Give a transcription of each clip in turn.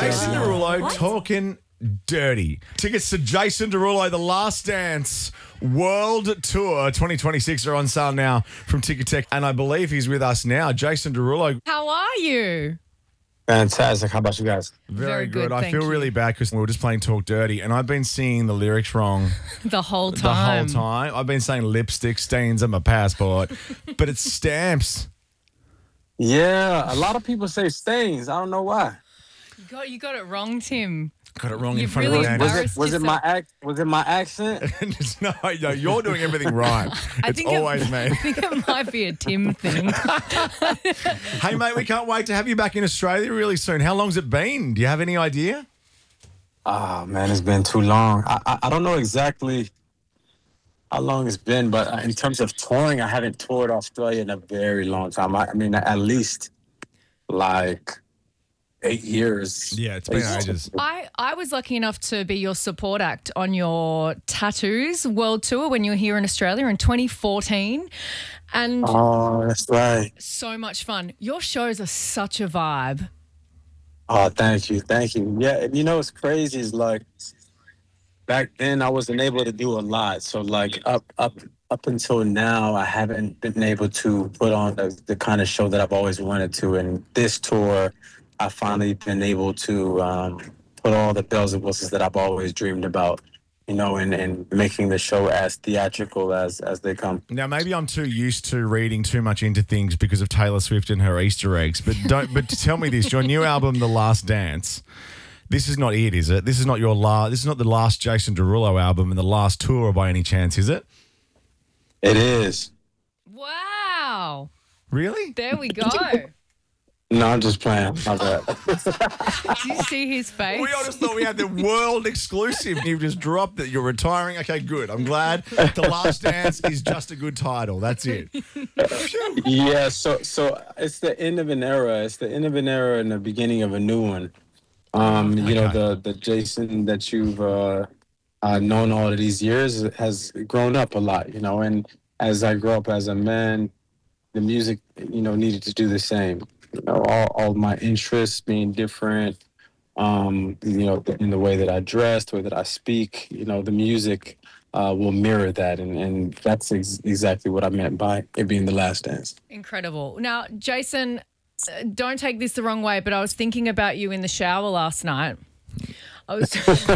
Jason Derulo talking dirty. Tickets to Jason Derulo, The Last Dance World Tour 2026 are on sale now from Ticketek. And I believe he's with us now. Jason Derulo. How are you? Fantastic. How about you guys? Very good. I thank feel you. really bad because we were just playing Talk Dirty and I've been singing the lyrics wrong The whole the time. whole time. I've been saying lipstick stains on my passport, but it's stamps. Yeah, a lot of people say stains. I don't know why. You got it wrong, Tim. Got it wrong in You've front really of Danny. embarrassed Was it my yourself. Was it my accent? No, you're doing everything right. It's always me. I think it might be a Tim thing. Hey, mate, we can't wait to have you back in Australia really soon. How long's it been? Do you have any idea? Oh man, it's been too long. I don't know exactly how long it's been, but in terms of touring, I haven't toured Australia in a very long time. I mean, at least like 8 years. Yeah, it's been ages. I was lucky enough to be your support act on your Tattoos World Tour when you were here in Australia in 2014. And Oh, that's right. so much fun. Your shows are such a vibe. Oh, thank you. Yeah, and you know what's crazy is like back then I wasn't able to do a lot. So like up until now, I haven't been able to put on the kind of show that I've always wanted to. And this tour, I finally been able to put all the bells and whistles that I've always dreamed about, you know, and making the show as theatrical as they come. Now, maybe I'm too used to reading too much into things because of Taylor Swift and her Easter eggs, but tell me this, your new album, The Last Dance, this is not it, is it? This is not this is not the last Jason Derulo album and the last tour by any chance, is it? It is. Wow. Really? There we go. No, I'm just playing. My bad. Do you see his face? We all just thought we had the world exclusive and you've just dropped that you're retiring. Okay, good. I'm glad. The Last Dance is just a good title. That's it. Yeah, so it's the end of an era. It's the end of an era and the beginning of a new one. You know, the Jason that you've known all of these years has grown up a lot, you know, and as I grow up as a man, the music, you know, needed to do the same. You know, all my interests being different, you know, in the way that I dress, the way that I speak, you know, the music will mirror that. And that's exactly what I meant by it being The Last Dance. Incredible. Now, Jason, don't take this the wrong way, but I was thinking about you in the shower last night. I was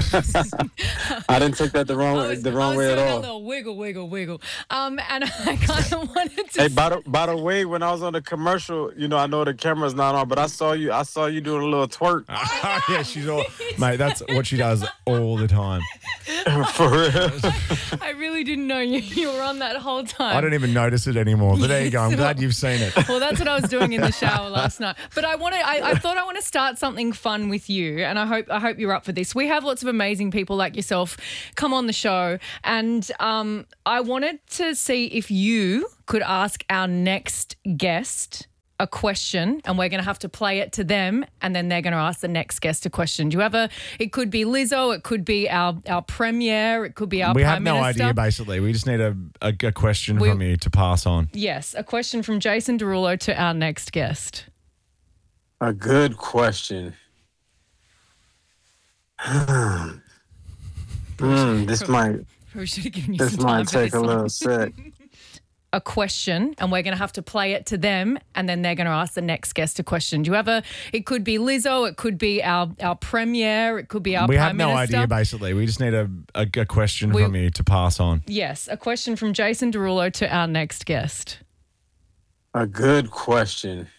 I didn't take that the wrong way at doing all. a little wiggle. And I kind of wanted to. Hey, by the way, when I was on the commercial, you know, I know the camera's not on, but I saw you doing a little twerk. Yeah, she's all, mate, that's what she does all the time. For real. I really didn't know you were on that whole time. I don't even notice it anymore, but there you go. I'm glad you've seen it. Well, that's what I was doing in the shower last night. But I thought I want to start something fun with you, and I hope you're up for this. We have lots of amazing people like yourself come on the show, and I wanted to see if you could ask our next guest a question, and we're going to have to play it to them, and then they're going to ask the next guest a question. Do you have it could be Lizzo, it could be our premier, it could be our We Prime have no Minister. idea, basically. We just need a question from you to pass on. Yes, a question from Jason Derulo to our next guest. A good question. This might We should have given you some time for take this a one. little sec. A question, and we're going to have to play it to them, and then they're going to ask the next guest a question. Do you have it could be Lizzo, it could be our premier, it could be our We Prime have no Minister. idea, basically. We just need a question from you to pass on. Yes, a question from Jason Derulo to our next guest. A good question.